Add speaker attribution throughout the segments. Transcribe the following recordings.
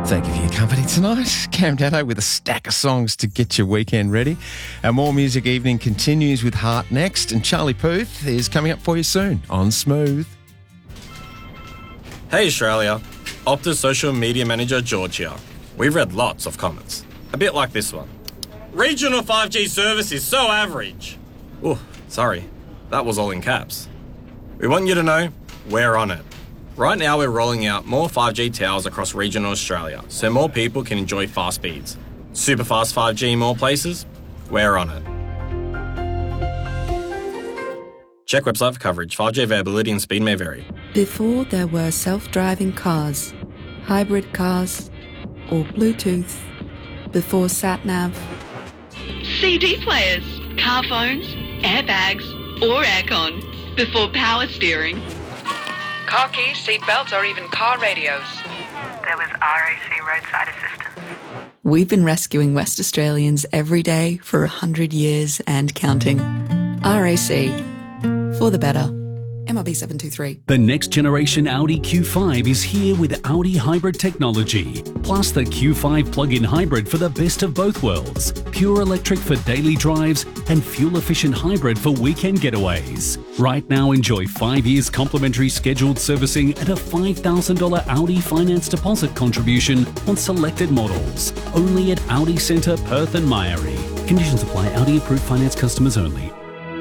Speaker 1: Thank you for your company tonight. Cam Datto with a stack of songs to get your weekend ready. Our More Music evening continues with Heart next, and Charlie Puth is coming up for you soon on Smooth.
Speaker 2: Hey Australia, Optus social media manager George here. We've read lots of comments, a bit like this one. Regional 5G service is so average. Oh, sorry, that was all in caps. We want you to know we're on it. Right now we're rolling out more 5G towers across regional Australia so more people can enjoy fast speeds. Super fast 5G in more places? We're on it. Check website for coverage. 5G availability and speed may vary.
Speaker 3: Before there were self-driving cars, hybrid cars, or Bluetooth, before sat-nav,
Speaker 4: CD players, car phones, airbags, or aircon, before power steering.
Speaker 5: Car keys, seatbelts, or even car radios.
Speaker 6: There was RAC roadside assistance.
Speaker 3: we've been rescuing West Australians every day for 100 years and counting. RAC, for the better. MRB 723.
Speaker 7: The next generation Audi Q5 is here with Audi hybrid technology, plus the Q5 plug-in hybrid for the best of both worlds. Pure electric for daily drives and fuel-efficient hybrid for weekend getaways. Right now, enjoy 5 years complimentary scheduled servicing and a $5,000 Audi finance deposit contribution on selected models. Only at Audi Centre, Perth and Myrie. Conditions apply. Audi approved finance customers only.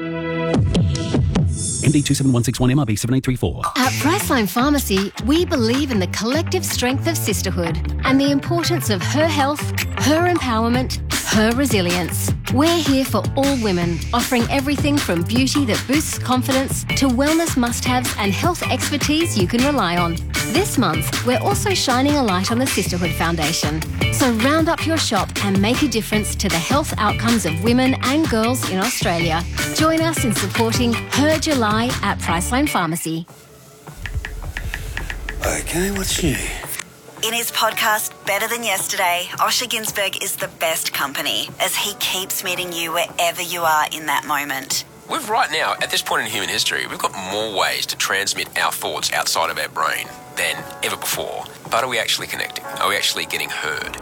Speaker 7: MD 27161 MRB 7834.
Speaker 8: At Priceline Pharmacy, we believe in the collective strength of sisterhood and the importance of her health, her empowerment, her resilience. We're here for all women, offering everything from beauty that boosts confidence to wellness must-haves and health expertise you can rely on. This month, we're also shining a light on the Sisterhood Foundation. So round up your shop and make a difference to the health outcomes of women and girls in Australia. Join us in supporting Her July at Priceline Pharmacy.
Speaker 9: Okay, what's new?
Speaker 10: In his podcast, Better Than Yesterday, Osher Ginsberg is the best company as he keeps meeting you wherever you are in that moment.
Speaker 9: We've right now, at this point in human history, we've got more ways to transmit our thoughts outside of our brain than ever before. But are we actually connecting? Are we actually getting heard?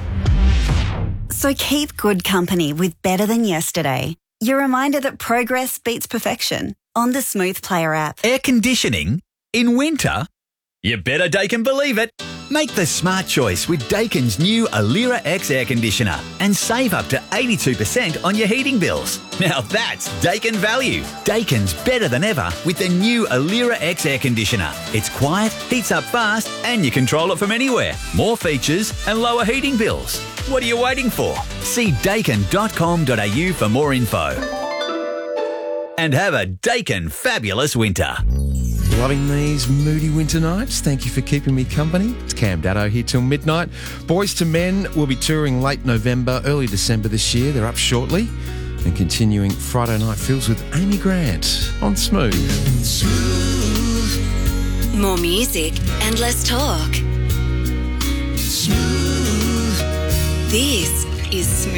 Speaker 10: So keep good company with Better Than Yesterday. Your reminder that progress beats perfection on the Smooth Player app.
Speaker 11: Air conditioning in winter? You better Daikin believe it. Make the smart choice with Daikin's new Alira X air conditioner and save up to 82% on your heating bills. Now that's Daikin value. Daikin's better than ever with the new Alira X air conditioner. It's quiet, heats up fast, and you control it from anywhere. More features and lower heating bills. What are you waiting for? See daikin.com.au for more info. And have a Daikin fabulous winter.
Speaker 1: Loving these moody winter nights. Thank you for keeping me company. It's Cam Datto here till midnight. Boys to Men will be touring late November, early December this year. They're up shortly. And continuing Friday Night Fills with Amy Grant on Smooth.
Speaker 12: Smooth. More music and less talk. Smooth. This is Smooth.